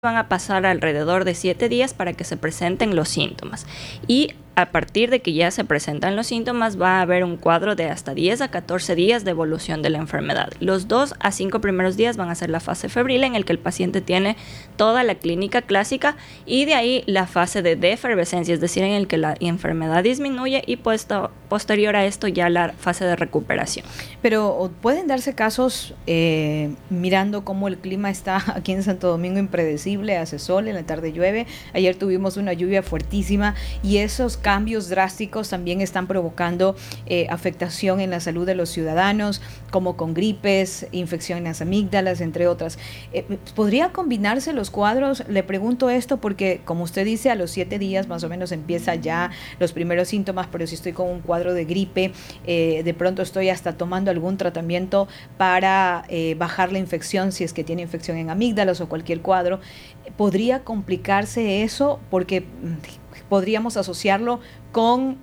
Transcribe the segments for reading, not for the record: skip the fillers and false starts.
van a pasar alrededor de 7 días para que se presenten los síntomas. Y a partir de que ya se presentan los síntomas, va a haber un cuadro de hasta 10 a 14 días de evolución de la enfermedad. Los 2 a 5 primeros días van a ser la fase febril, en el que el paciente tiene toda la clínica clásica, y de ahí la fase de defervescencia, es decir, en el que la enfermedad disminuye, y posterior a esto ya la fase de recuperación. Pero pueden darse casos, mirando cómo el clima está aquí en Santo Domingo, impredecible, hace sol, en la tarde llueve, ayer tuvimos una lluvia fuertísima, y esos cambios drásticos también están provocando afectación en la salud de los ciudadanos, como con gripes, infección en las amígdalas, entre otras. ¿Podría combinarse los cuadros? Le pregunto esto porque, como usted dice, a los 7 días más o menos empieza ya los primeros síntomas, pero si estoy con un cuadro de gripe, de pronto estoy hasta tomando algún tratamiento para bajar la infección, si es que tiene infección en amígdalas o cualquier cuadro. ¿Podría complicarse eso? Porque podríamos asociarlo con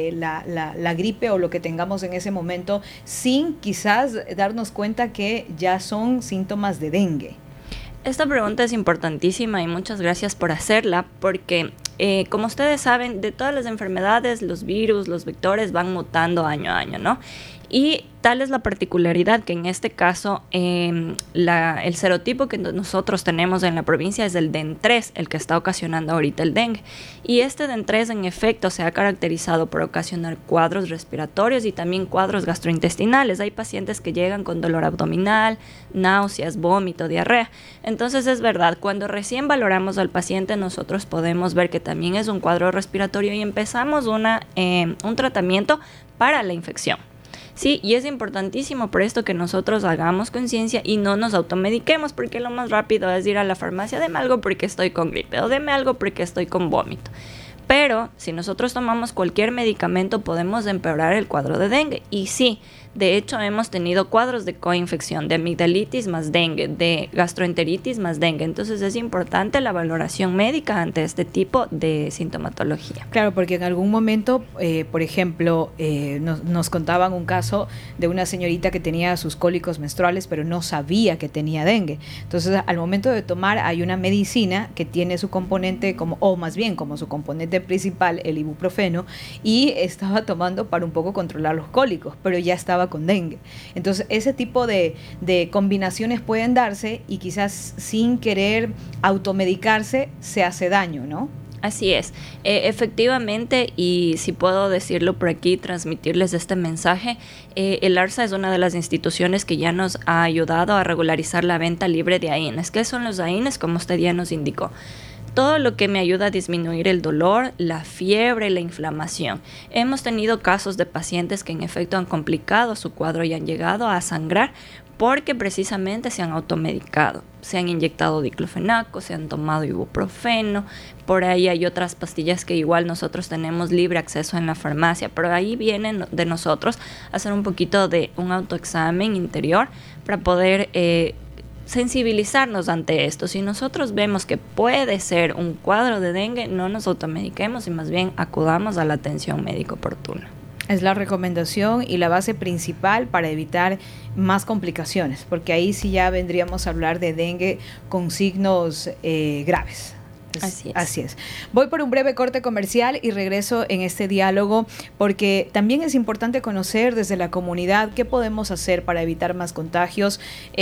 la gripe o lo que tengamos en ese momento, sin quizás darnos cuenta que ya son síntomas de dengue. Esta pregunta es importantísima y muchas gracias por hacerla, porque como ustedes saben, de todas las enfermedades, los virus, los vectores van mutando año a año, ¿no? Y tal es la particularidad que en este caso el serotipo que nosotros tenemos en la provincia es el DEN3, el que está ocasionando ahorita el dengue. Y este DEN3 en efecto se ha caracterizado por ocasionar cuadros respiratorios y también cuadros gastrointestinales. Hay pacientes que llegan con dolor abdominal, náuseas, vómito, diarrea. Entonces es verdad, cuando recién valoramos al paciente, nosotros podemos ver que también es un cuadro respiratorio y empezamos un tratamiento para la infección. Sí, y es importantísimo por esto que nosotros hagamos conciencia y no nos automediquemos, porque lo más rápido es ir a la farmacia, deme algo porque estoy con gripe o deme algo porque estoy con vómito. Pero si nosotros tomamos cualquier medicamento podemos empeorar el cuadro de dengue. Y sí, de hecho hemos tenido cuadros de coinfección, de amigdalitis más dengue, de gastroenteritis más dengue. Entonces es importante la valoración médica ante este tipo de sintomatología. Claro, porque en algún momento, por ejemplo, nos contaban un caso de una señorita que tenía sus cólicos menstruales, pero no sabía que tenía dengue. Entonces, al momento de tomar, hay una medicina que tiene su componente, como su componente principal, el ibuprofeno, y estaba tomando para un poco controlar los cólicos, pero ya estaba con dengue. Entonces, ese tipo de combinaciones pueden darse y quizás sin querer automedicarse se hace daño, ¿no? Así es, efectivamente, y si puedo decirlo por aquí, transmitirles este mensaje, el ARSA es una de las instituciones que ya nos ha ayudado a regularizar la venta libre de AINES. ¿Qué son los AINES? Como usted ya nos indicó. Todo lo que me ayuda a disminuir el dolor, la fiebre, la inflamación. Hemos tenido casos de pacientes que en efecto han complicado su cuadro y han llegado a sangrar porque precisamente se han automedicado. Se han inyectado diclofenaco, se han tomado ibuprofeno, por ahí hay otras pastillas que igual nosotros tenemos libre acceso en la farmacia, pero ahí vienen de nosotros hacer un poquito de un autoexamen interior para poder sensibilizarnos ante esto. Si nosotros vemos que puede ser un cuadro de dengue, no nos automediquemos y más bien acudamos a la atención médica oportuna. Es la recomendación y la base principal para evitar más complicaciones, porque ahí sí ya vendríamos a hablar de dengue con signos graves. Así es. Voy por un breve corte comercial y regreso en este diálogo, porque también es importante conocer desde la comunidad qué podemos hacer para evitar más contagios,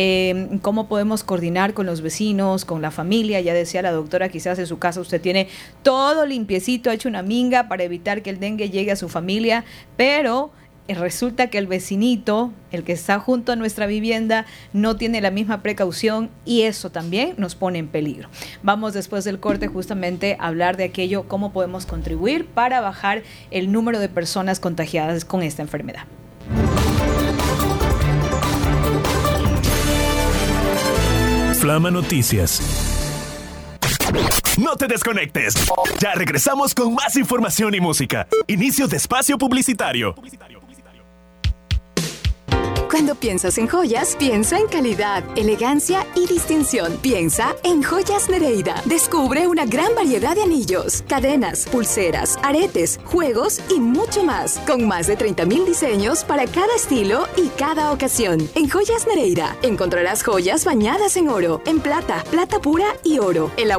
cómo podemos coordinar con los vecinos, con la familia. Ya decía la doctora, quizás en su casa usted tiene todo limpiecito, ha hecho una minga para evitar que el dengue llegue a su familia, pero resulta que el vecinito, el que está junto a nuestra vivienda, no tiene la misma precaución y eso también nos pone en peligro. Vamos después del corte justamente a hablar de aquello, cómo podemos contribuir para bajar el número de personas contagiadas con esta enfermedad. Flama Noticias. No te desconectes. Ya regresamos con más información y música. Inicio de espacio publicitario. Cuando piensas en joyas, piensa en calidad, elegancia y distinción. Piensa en Joyas Nereida. Descubre una gran variedad de anillos, cadenas, pulseras, aretes, juegos y mucho más. Con más de 30,000 diseños para cada estilo y cada ocasión. En Joyas Nereida encontrarás joyas bañadas en oro, en plata, plata pura y oro.